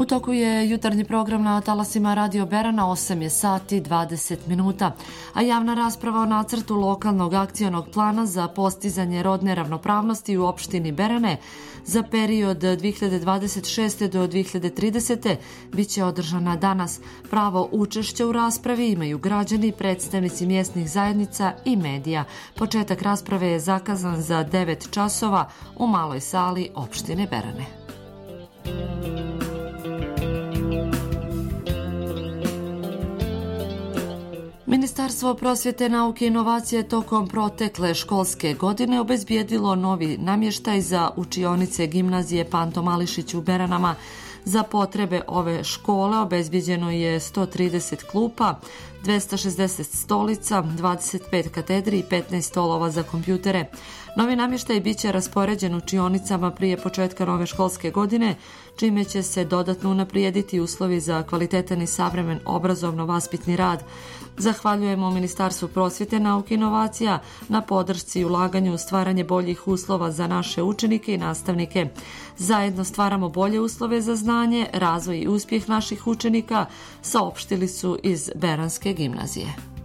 toku je jutarnji program na talasima Radio Berana, 8 je sati 20 minuta, a javna rasprava o nacrtu lokalnog akcionog plana za postizanje rodne ravnopravnosti u opštini Berane za period 2026. do 2030. biće održana danas. Pravo učešća u raspravi imaju građani, predstavnici mjesnih zajednica i medija. Početak rasprave je zakazan za 9 časova u maloj sali opštine Berane. Ministarstvo prosvjete, nauke i inovacije tokom protekle školske godine obezbijedilo novi namještaj za učionice gimnazije Panto Mališić u Beranama. Za potrebe ove škole obezbijeđeno je 130 klupa, 260 stolica, 25 katedri i 15 stolova za kompjutere. Novi namještaj biće raspoređen učionicama prije početka nove školske godine, čime će se dodatno unaprijediti uslovi za kvalitetan i savremen obrazovno-vaspitni rad. Zahvaljujemo Ministarstvu prosvjete, nauke i inovacija na podršci i ulaganju u stvaranje boljih uslova za naše učenike i nastavnike. Zajedno stvaramo bolje uslove za znanje, razvoj i uspjeh naših učenika, saopštili su iz Beranske gimnazije.